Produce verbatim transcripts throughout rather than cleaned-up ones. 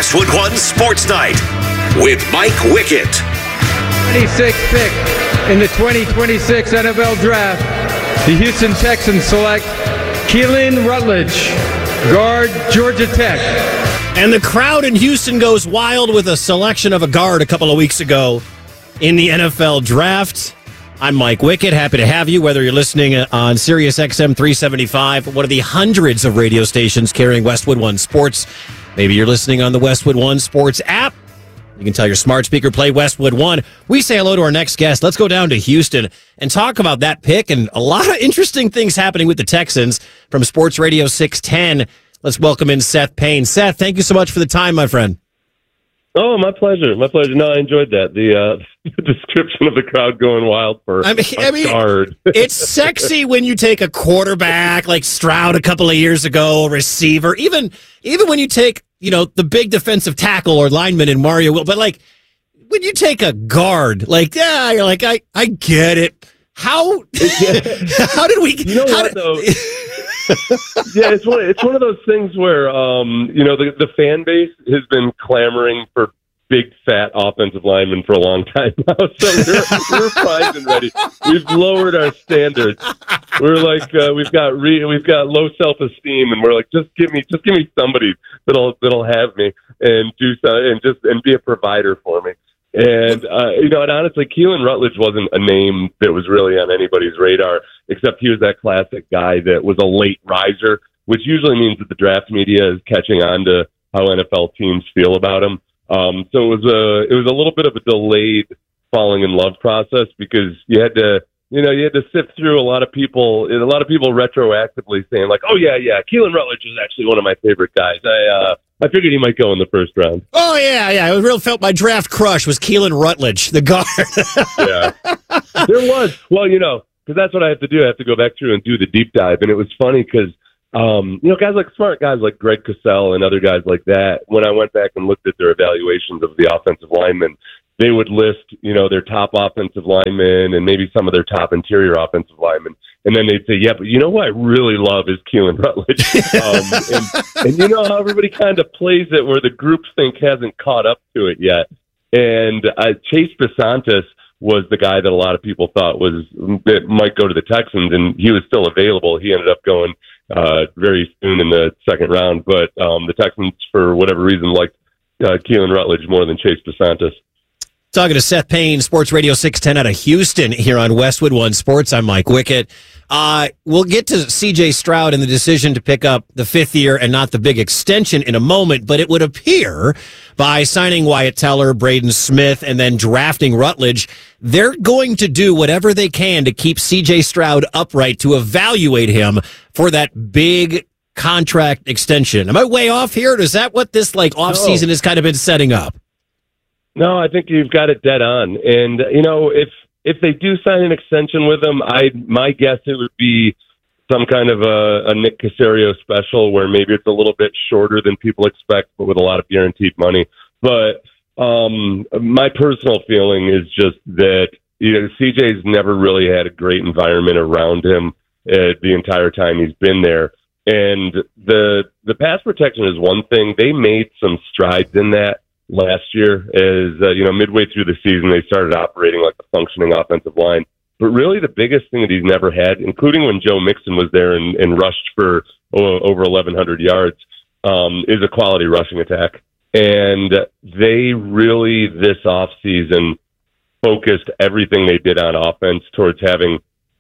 Westwood One Sports Night with Mike Wickett. twenty-sixth pick in the twenty twenty-six N F L Draft, the Houston Texans select Keelan Rutledge, guard, Georgia Tech. And the crowd in Houston goes wild with a selection of a guard a couple of weeks ago in the N F L Draft. I'm Mike Wickett. Happy to have you, whether you're listening on Sirius X M three seventy-five, one of the hundreds of radio stations carrying Westwood One Sports. Maybe you're listening on the Westwood One Sports app. You can tell your smart speaker, play Westwood One. We say hello to our next guest. Let's go down to Houston and talk about that pick and a lot of interesting things happening with the Texans from Sports Radio six ten. Let's welcome in Seth Payne. Seth, thank you so much for the time, my friend. Oh, my pleasure. My pleasure. No, I enjoyed that. The, uh, the description of the crowd going wild for I mean, a I mean, guard. It's sexy when you take a quarterback like Stroud a couple of years ago, a receiver, even even when you take, you know, the big defensive tackle or lineman in Mario Will. But like when you take a guard, like, yeah, you're like, I, I get it. How how did we You know how what, did, though? yeah, it's one. It's one of those things where, um, you know, the the fan base has been clamoring for big fat offensive linemen for a long time now. So we're, we're primed and ready. We've lowered our standards. We're like, uh, we've got re, we've got low self esteem, and we're like, just give me, just give me somebody that'll that'll have me and do so, and just and be a provider for me. And, uh, you know, and honestly, Keelan Rutledge wasn't a name that was really on anybody's radar, except he was that classic guy that was a late riser, which usually means that the draft media is catching on to how N F L teams feel about him. Um, so it was a, it was a little bit of a delayed falling in love process because you had to, you know, you had to sift through a lot of people, a lot of people retroactively saying like, oh yeah, yeah, Keelan Rutledge is actually one of my favorite guys. I, uh, I figured he might go in the first round. Oh, yeah, yeah. I really felt my draft crush was Keelan Rutledge, the guard. Yeah. There was. Well, you know, because that's what I have to do. I have to go back through and do the deep dive. And it was funny because, um, you know, guys like smart guys like Greg Cosell and other guys like that, when I went back and looked at their evaluations of the offensive linemen, they would list, you know, their top offensive linemen and maybe some of their top interior offensive linemen. And then they'd say, yeah, but you know what I really love is Keelan Rutledge. um, and, and you know how everybody kind of plays it where the groupthink hasn't caught up to it yet. And uh, Chase Besantis was the guy that a lot of people thought was that might go to the Texans, and he was still available. He ended up going uh, very soon in the second round. But um, the Texans, for whatever reason, liked uh, Keelan Rutledge more than Chase Besantis. Talking to Seth Payne, Sports Radio six ten out of Houston here on Westwood One Sports. I'm Mike Wickett. Uh, we'll get to C J Stroud and the decision to pick up the fifth year and not the big extension in a moment, but it would appear by signing Wyatt Teller, Braden Smith, and then drafting Rutledge, they're going to do whatever they can to keep C J Stroud upright to evaluate him for that big contract extension. Am I way off here? Or is that what this like offseason No. has kind of been setting up? No, I think you've got it dead on. And, you know, if if they do sign an extension with him, I my guess it would be some kind of a, a Nick Caserio special where maybe it's a little bit shorter than people expect, but with a lot of guaranteed money. But um, my personal feeling is just that, you know, C J's never really had a great environment around him uh, the entire time he's been there. And the the pass protection is one thing. They made some strides in that last year. As uh, you know, midway through the season, they started operating like a functioning offensive line. But really, the biggest thing that he's never had, including when Joe Mixon was there and, and rushed for oh, over eleven hundred yards, um, is a quality rushing attack. And they really, this offseason, focused everything they did on offense towards having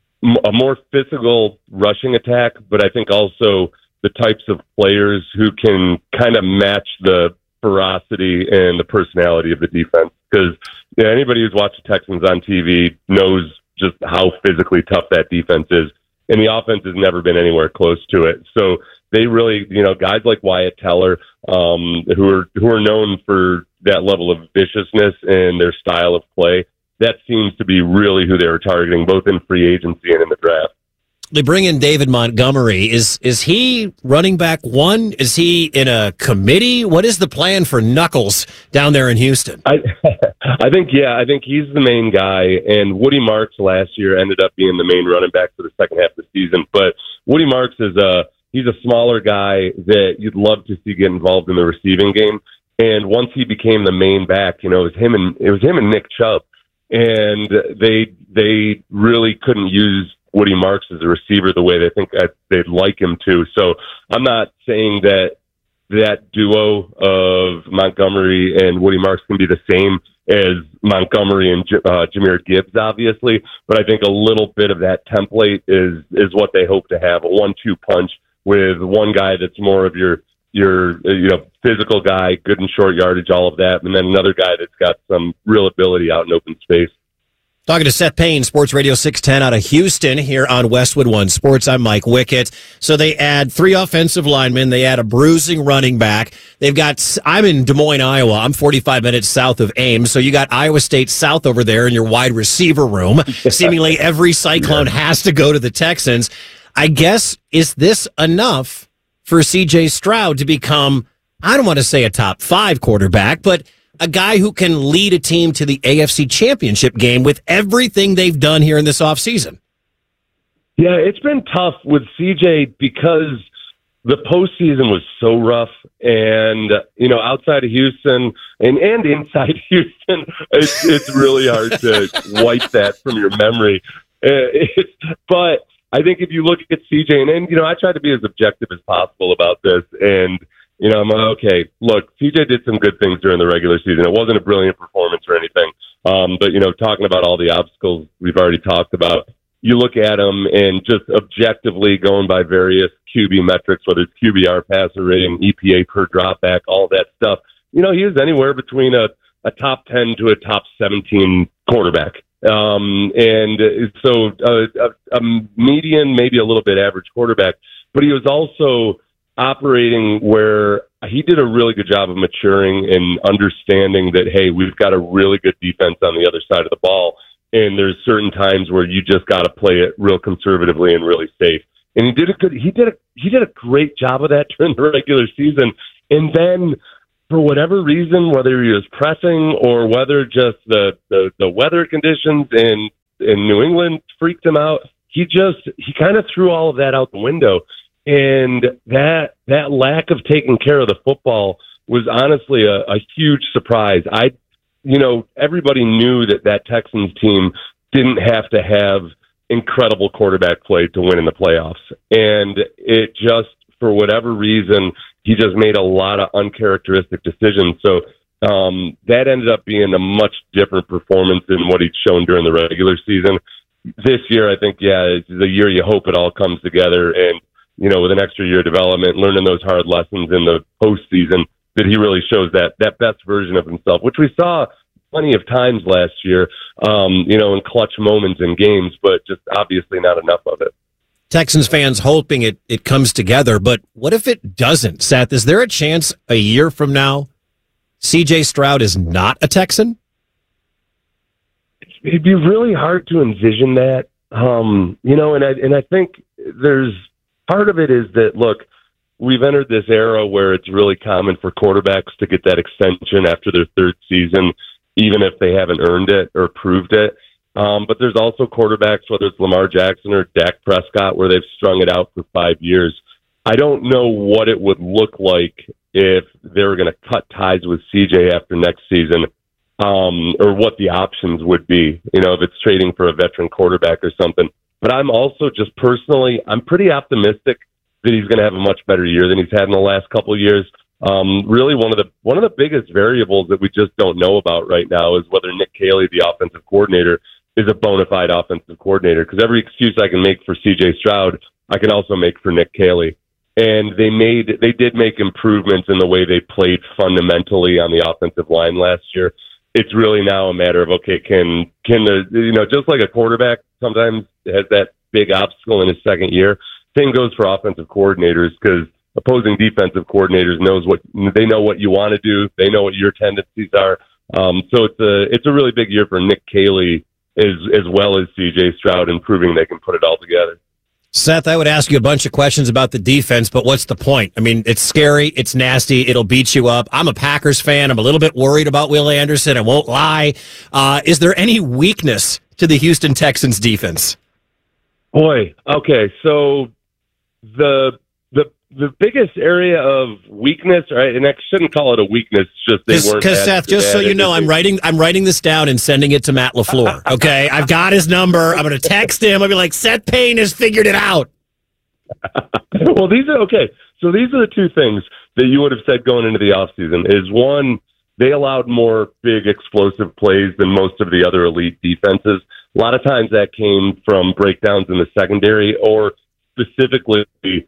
a more physical rushing attack, but I think also the types of players who can kind of match the ferocity and the personality of the defense. Because yeah, anybody who's watched the Texans on T V knows just how physically tough that defense is. And the offense has never been anywhere close to it. So they really, you know, guys like Wyatt Teller, um, who are who are known for that level of viciousness and their style of play, that seems to be really who they were targeting, both in free agency and in the draft. They bring in David Montgomery. Is is he running back one? Is he in a committee? What is the plan for Knuckles down there in Houston? I I think, yeah, I think he's the main guy. And Woody Marks last year ended up being the main running back for the second half of the season. But Woody Marks is a, he's a smaller guy that you'd love to see get involved in the receiving game. And once he became the main back, you know, it was him and it was him and Nick Chubb, and they they really couldn't use Woody Marks as a receiver the way they think they'd like him to. So I'm not saying that that duo of Montgomery and Woody Marks can be the same as Montgomery and uh, Jahmyr Gibbs, obviously, but I think a little bit of that template is is what they hope to have, a one two punch with one guy that's more of your your you know physical guy, good in short yardage, all of that, and then another guy that's got some real ability out in open space. Talking to Seth Payne, Sports Radio six ten out of Houston here on Westwood One Sports. I'm Mike Wickett. So they add three offensive linemen. They add a bruising running back. They've got, I'm in Des Moines, Iowa. I'm forty-five minutes south of Ames. So you got Iowa State South over there in your wide receiver room. Seemingly every Cyclone has to go to the Texans. I guess, is this enough for C J Stroud to become, I don't want to say a top five quarterback, but a guy who can lead a team to the A F C Championship game with everything they've done here in this offseason? Yeah, it's been tough with C J because the postseason was so rough. And, you know, outside of Houston and, and inside Houston, it's, it's really hard to wipe that from your memory. It's, but I think if you look at C J, and, and, you know, I try to be as objective as possible about this. And, you know, I'm like, okay, look, C J did some good things during the regular season. It wasn't a brilliant performance or anything. Um, but, you know, talking about all the obstacles we've already talked about, you look at him and just objectively going by various Q B metrics, whether it's Q B R, passer rating, E P A per dropback, all that stuff. You know, he is anywhere between a, a top ten to a top seventeen quarterback. Um, and so a, a, a median, maybe a little bit average quarterback. But he was also operating where he did a really good job of maturing and understanding that, hey, we've got a really good defense on the other side of the ball. And there's certain times where you just got to play it real conservatively and really safe. And he did a good, he did a, he did a great job of that during the regular season. And then for whatever reason, whether he was pressing or whether just the, the, the weather conditions in, in New England freaked him out, he just, he kind of threw all of that out the window. And that, that lack of taking care of the football was honestly a, a huge surprise. I, you know, everybody knew that that Texans team didn't have to have incredible quarterback play to win in the playoffs. And it just, for whatever reason, he just made a lot of uncharacteristic decisions. So um, that ended up being a much different performance than what he'd shown during the regular season. This year, I think, yeah, it's the year you hope it all comes together. And, you know, with an extra year of development, learning those hard lessons in the postseason, that he really shows that that best version of himself, which we saw plenty of times last year, um, you know, in clutch moments in games, but just obviously not enough of it. Texans fans hoping it, it comes together, but what if it doesn't, Seth? Is there a chance a year from now C J Stroud is not a Texan? It'd be really hard to envision that, um, you know, and I, and I think there's part of it is that, look, we've entered this era where it's really common for quarterbacks to get that extension after their third season, even if they haven't earned it or proved it. Um, but there's also quarterbacks, whether it's Lamar Jackson or Dak Prescott, where they've strung it out for five years. I don't know what it would look like if they were going to cut ties with C J after next season, um, or what the options would be, you know, if it's trading for a veteran quarterback or something. But I'm also just personally, I'm pretty optimistic that he's going to have a much better year than he's had in the last couple of years. Um, really, one of the one of the biggest variables that we just don't know about right now is whether Nick Caley, the offensive coordinator, is a bona fide offensive coordinator. Because every excuse I can make for C J Stroud, I can also make for Nick Caley. And they made they did make improvements in the way they played fundamentally on the offensive line last year. It's really now a matter of, okay, can can the you know just like a quarterback sometimes has that big obstacle in his second year. Same goes for offensive coordinators, because opposing defensive coordinators knows what they know what you want to do. They know what your tendencies are. Um, so it's a it's a really big year for Nick Caley as as well as C J Stroud in proving they can put it all together. Seth, I would ask you a bunch of questions about the defense, but what's the point? I mean, it's scary, it's nasty, it'll beat you up. I'm a Packers fan. I'm a little bit worried about Will Anderson. I won't lie. Uh, is there any weakness to the Houston Texans defense? Boy, okay, so the the the biggest area of weakness, right? And I shouldn't call it a weakness. Just they weren't. Because Seth, just so you know, I'm writing. I'm writing this down and sending it to Matt LaFleur. Okay, I've got his number. I'm going to text him. I'll be like, Seth Payne has figured it out. Well, these are okay. So these are the two things that you would have said going into the offseason. Is one, they allowed more big explosive plays than most of the other elite defenses. A lot of times that came from breakdowns in the secondary, or specifically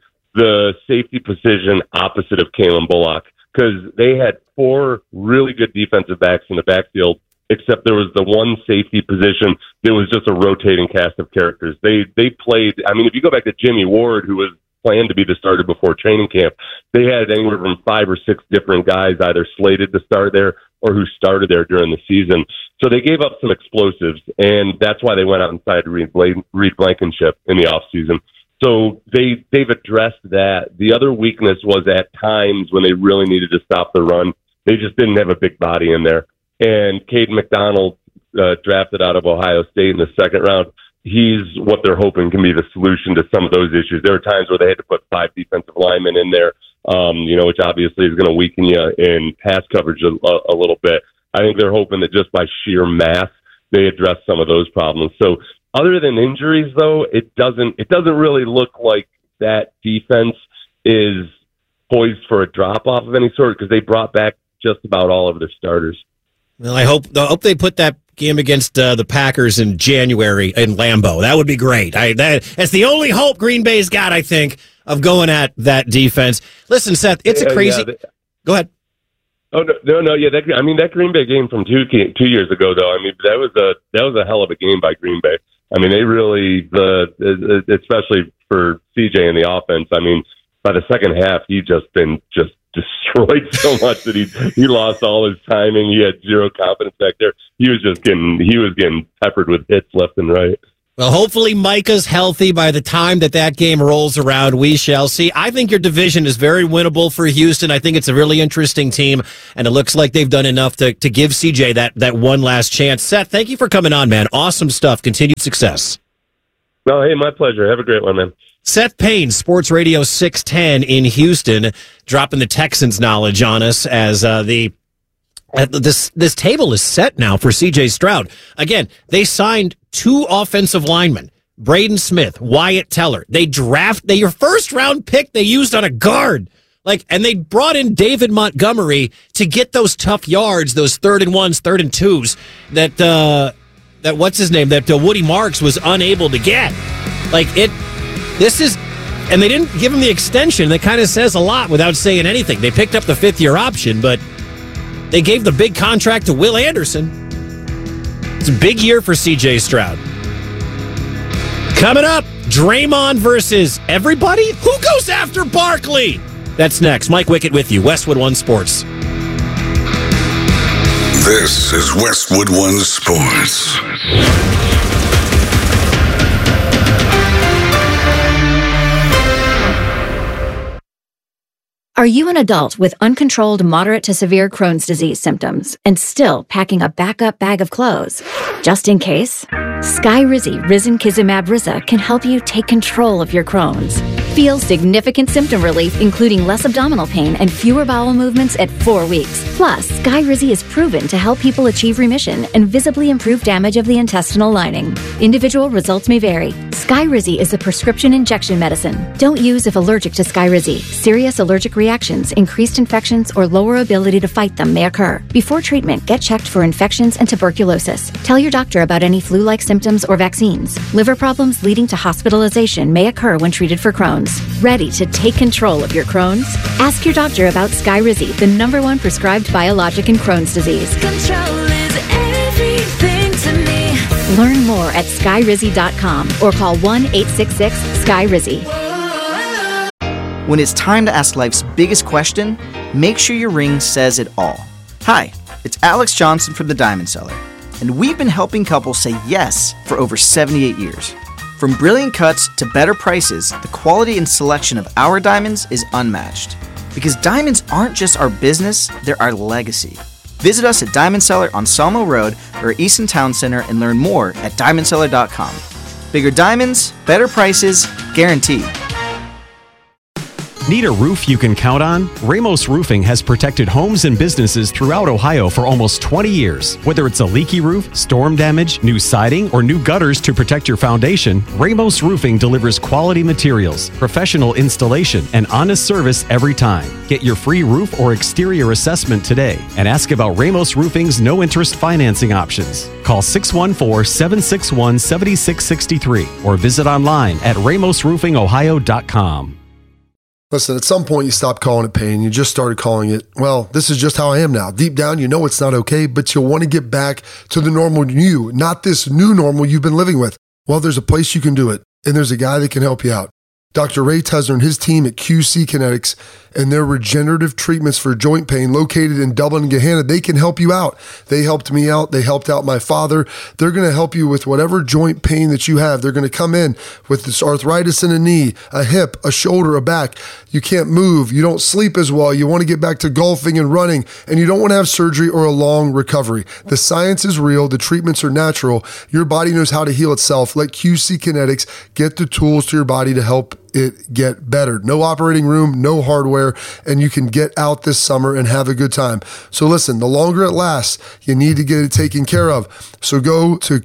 the safety position opposite of Kalen Bullock, because they had four really good defensive backs in the backfield, except there was the one safety position that was just a rotating cast of characters. They they played, I mean, if you go back to Jimmy Ward, who was planned to be the starter before training camp, they had anywhere from five or six different guys either slated to start there or who started there during the season. So they gave up some explosives, and that's why they went out and signed Reed, Reed Blankenship in the offseason. So they, they've addressed that. The other weakness was at times when they really needed to stop the run, they just didn't have a big body in there. And Caden McDonald, uh, drafted out of Ohio State in the second round, he's what they're hoping can be the solution to some of those issues. There were times where they had to put five defensive linemen in there, um, you know, which obviously is going to weaken you in pass coverage a, a little bit. I think they're hoping that just by sheer mass, they address some of those problems. So other than injuries, though, it doesn't it doesn't really look like that defense is poised for a drop-off of any sort, because they brought back just about all of their starters. Well, I hope I hope they put that game against uh, the Packers in January in Lambeau. That would be great. I, that, that's the only hope Green Bay's got, I think, of going at that defense. Listen, Seth, it's a crazy... Yeah, yeah. Go ahead. Oh no, no, no! Yeah, that, I mean that Green Bay game from two two years ago, though. I mean that was a that was a hell of a game by Green Bay. I mean they really, the especially for C J in the offense. I mean by the second half, he just been just destroyed so much that he he lost all his timing. He had zero confidence back there. He was just getting he was getting peppered with hits left and right. Well, hopefully Micah's healthy by the time that that game rolls around. We shall see. I think your division is very winnable for Houston. I think it's a really interesting team, and it looks like they've done enough to, to give C J that, that one last chance. Seth, thank you for coming on, man. Awesome stuff. Continued success. No, hey, my pleasure. Have a great one, man. Seth Payne, Sports Radio six ten in Houston, dropping the Texans knowledge on us as uh, the uh, this this table is set now for C J Stroud. Again, they signed two offensive linemen, Braden Smith, Wyatt Teller. They draft they your first round pick they used on a guard. Like, and they brought in David Montgomery to get those tough yards, those third and ones, third and twos that uh, that what's his name that uh, Woody Marks was unable to get. Like it, this is, and they didn't give him the extension. That kind of says a lot without saying anything. They picked up the fifth year option, but they gave the big contract to Will Anderson. It's a big year for C J Stroud. Coming up, Draymond versus everybody? Who goes after Barkley? That's next. Mike Wickett with you, Westwood One Sports. This is Westwood One Sports. Are you an adult with uncontrolled moderate to severe Crohn's disease symptoms and still packing a backup bag of clothes? Just in case, Skyrizi Risankizumab Riza can help you take control of your Crohn's. Feel significant symptom relief, including less abdominal pain and fewer bowel movements at four weeks. Plus, Skyrizi is proven to help people achieve remission and visibly improve damage of the intestinal lining. Individual results may vary. Skyrizi is a prescription injection medicine. Don't use if allergic to Skyrizi. Serious allergic reactions, increased infections, or lower ability to fight them may occur. Before treatment, get checked for infections and tuberculosis. Tell your doctor about any flu-like symptoms or vaccines. Liver problems leading to hospitalization may occur when treated for Crohn's. Ready to take control of your Crohn's? Ask your doctor about Skyrizi, the number one prescribed biologic in Crohn's disease. Control is everything to me. Learn more at skyrizi dot com or call one eight six six sky rizi. When it's time to ask life's biggest question, make sure your ring says it all. Hi, it's Alex Johnson from The Diamond Seller, and we've been helping couples say yes for over seventy-eight years. From brilliant cuts to better prices, the quality and selection of our diamonds is unmatched. Because diamonds aren't just our business, they're our legacy. Visit us at Diamond Seller on Salmo Road or Easton Town Center and learn more at diamond seller dot com. Bigger diamonds, better prices, guaranteed. Need a roof you can count on? Ramos Roofing has protected homes and businesses throughout Ohio for almost twenty years. Whether it's a leaky roof, storm damage, new siding, or new gutters to protect your foundation, Ramos Roofing delivers quality materials, professional installation, and honest service every time. Get your free roof or exterior assessment today and ask about Ramos Roofing's no-interest financing options. Call six one four, seven six one, seven six six three or visit online at ramos roofing ohio dot com. Listen, at some point you stopped calling it pain. You just started calling it, well, this is just how I am now. Deep down, you know it's not okay, but you'll want to get back to the normal you, not this new normal you've been living with. Well, there's a place you can do it, and there's a guy that can help you out. Doctor Ray Tesner and his team at Q C Kinetics and their regenerative treatments for joint pain located in Dublin and Gahanna, they can help you out. They helped me out. They helped out my father. They're going to help you with whatever joint pain that you have. They're going to come in with this arthritis in a knee, a hip, a shoulder, a back. You can't move. You don't sleep as well. You want to get back to golfing and running, and you don't want to have surgery or a long recovery. The science is real. The treatments are natural. Your body knows how to heal itself. Let Q C Kinetics get the tools to your body to help it get better. No operating room, no hardware, and you can get out this summer and have a good time. So listen, the longer it lasts, you need to get it taken care of. So go to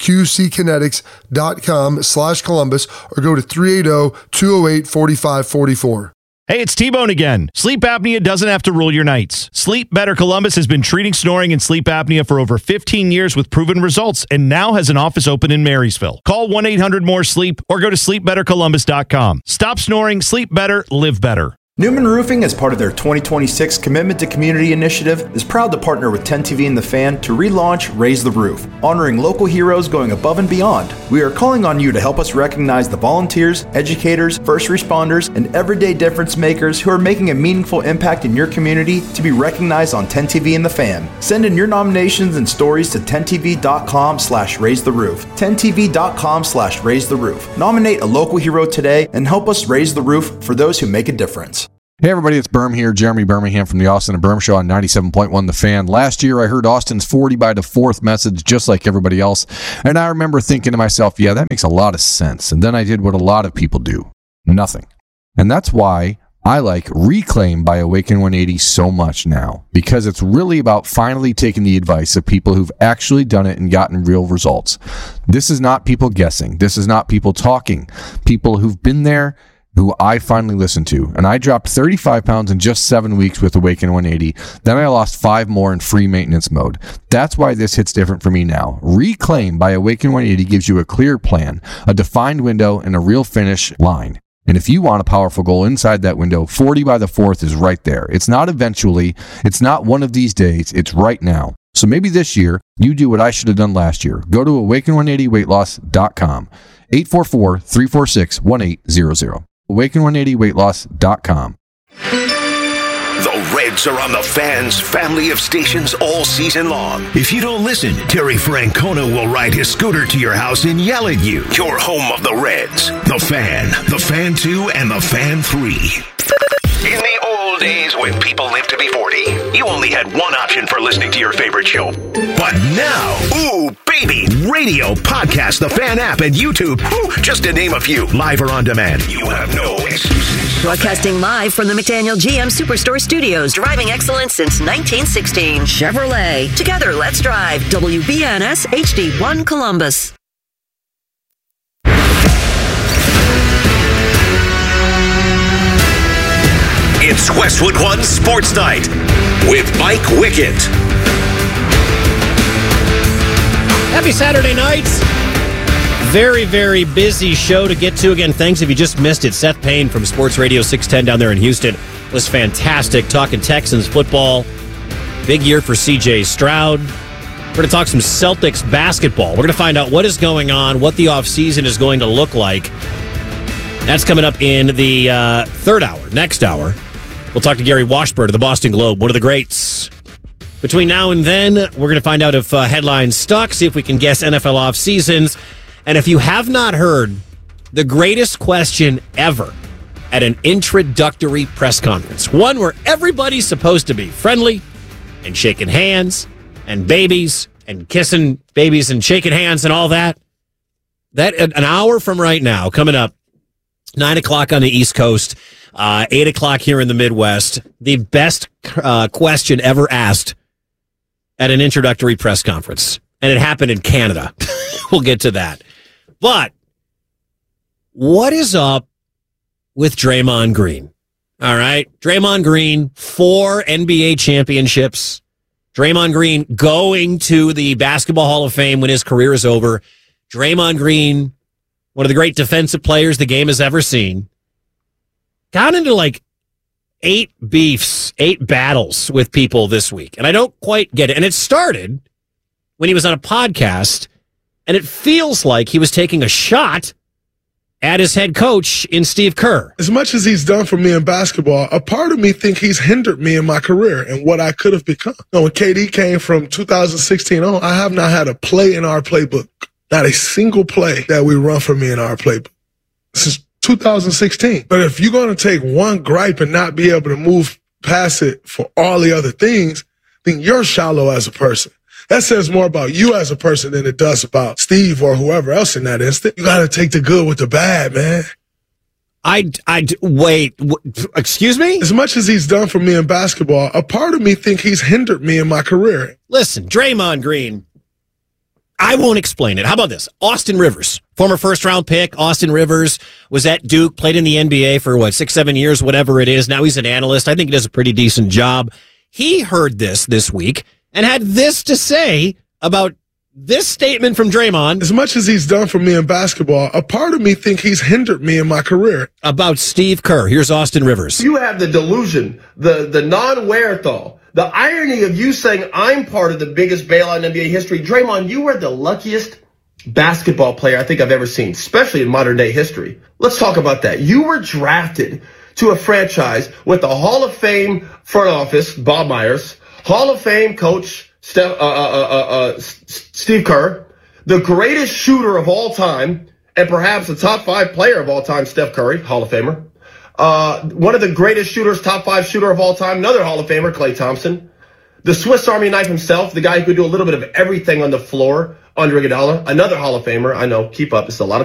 qckinetics.com slash Columbus or go to three eight zero, two zero eight, four five four four. Hey, it's T-Bone again. Sleep apnea doesn't have to rule your nights. Sleep Better Columbus has been treating snoring and sleep apnea for over fifteen years with proven results and now has an office open in Marysville. Call one eight hundred more sleep or go to sleep better columbus dot com. Stop snoring, sleep better, live better. Newman Roofing, as part of their twenty twenty-six Commitment to Community initiative, is proud to partner with ten T V and The Fan to relaunch Raise the Roof, honoring local heroes going above and beyond. We are calling on you to help us recognize the volunteers, educators, first responders, and everyday difference makers who are making a meaningful impact in your community to be recognized on ten T V and The Fan. Send in your nominations and stories to ten T V dot com slash raise the roof. ten T V dot com slash raise the roof. Nominate a local hero today and help us raise the roof for those who make a difference. Hey everybody, it's Berm here, Jeremy Birmingham from the Austin and Berm Show on ninety-seven point one The Fan. Last year I heard Austin's forty by the fourth message just like everybody else, and I remember thinking to myself, yeah, that makes a lot of sense. And then I did what a lot of people do, nothing. And that's why I like Reclaim by Awaken one eighty so much now, because it's really about finally taking the advice of people who've actually done it and gotten real results. This is not people guessing. This is not people talking. People who've been there, who I finally listened to. And I dropped thirty-five pounds in just seven weeks with Awaken one eighty. Then I lost five more in free maintenance mode. That's why this hits different for me now. Reclaim by Awaken one eighty gives you a clear plan, a defined window, and a real finish line. And if you want a powerful goal inside that window, forty by the fourth is right there. It's not eventually. It's not one of these days. It's right now. So maybe this year, you do what I should have done last year. Go to awaken one eighty weight loss dot com. eight four four, three four six, one eight zero zero. awaken one eighty weight loss dot com. The Reds are on the Fan's family of stations all season long. If you don't listen, Terry Francona will ride his scooter to your house and yell at you. You're home of the Reds, the Fan, the Fan two, and the Fan three. In the old days when people lived to be forty, you only had one option for listening to your favorite show. But now, ooh, baby, radio, podcast, the Fan app, and YouTube, ooh, just to name a few, live or on demand. You have no excuses. Broadcasting live from the McDaniel G M Superstore Studios, driving excellence since nineteen sixteen. Chevrolet. Together, let's drive. W B N S H D one Columbus. It's Westwood One Sports Night with Mike Wickett. Happy Saturday night. Very, very busy show to get to. Again, thanks if you just missed it. Seth Payne from Sports Radio six ten down there in Houston was fantastic. Talking Texans football. Big year for C J Stroud. We're going to talk some Celtics basketball. We're going to find out what is going on, what the offseason is going to look like. That's coming up in the uh, third hour, next hour. We'll talk to Gary Washburn of the Boston Globe, one of the greats. Between now and then, we're going to find out if uh, headlines stuck, see if we can guess N F L off seasons. And if you have not heard the greatest question ever at an introductory press conference, one where everybody's supposed to be friendly and shaking hands and babies and kissing babies and shaking hands and all that, that an hour from right now, coming up, nine o'clock on the East Coast, Uh, eight o'clock here in the Midwest. The best uh, question ever asked at an introductory press conference. And it happened in Canada. We'll get to that. But what is up with Draymond Green? All right. Draymond Green, four N B A championships. Draymond Green going to the Basketball Hall of Fame when his career is over. Draymond Green, one of the great defensive players the game has ever seen, got into like eight beefs, eight battles with people this week. And I don't quite get it. And it started when he was on a podcast, and it feels like he was taking a shot at his head coach in Steve Kerr. As much as he's done for me in basketball, a part of me think he's hindered me in my career and what I could have become. You know, when K D came from two thousand sixteen on, I have not had a play in our playbook. Not a single play that we run for me in our playbook since two thousand sixteen. But if you're going to take one gripe and not be able to move past it for all the other things, then you're shallow as a person. That says more about you as a person than it does about Steve or whoever else in that instant. You got to take the good with the bad, man. I, I, wait, w- excuse me? As much as he's done for me in basketball, a part of me think he's hindered me in my career. Listen, Draymond Green, I won't explain it. How about this? Austin Rivers, former first-round pick. Austin Rivers was at Duke, played in the N B A for, what, six, seven years, whatever it is. Now he's an analyst. I think he does a pretty decent job. He heard this this week and had this to say about this statement from Draymond. As much as he's done for me in basketball, a part of me think he's hindered me in my career. About Steve Kerr. Here's Austin Rivers. You have the delusion, the, the non-wherewithal, the irony of you saying I'm part of the biggest bailout in N B A history. Draymond, you are the luckiest basketball player I think I've ever seen, especially in modern day history. Let's talk about that. You were drafted to a franchise with the Hall of Fame front office, Bob Myers, Hall of Fame coach, Steph, uh, uh, uh, uh, Steve Kerr, the greatest shooter of all time, and perhaps the top five player of all time, Steph Curry, Hall of Famer. Uh, one of the greatest shooters, top five shooter of all time, another Hall of Famer, Klay Thompson. The Swiss Army knife himself, the guy who could do a little bit of everything on the floor, Andre Iguodala, another Hall of Famer. I know, keep up, it's a lot of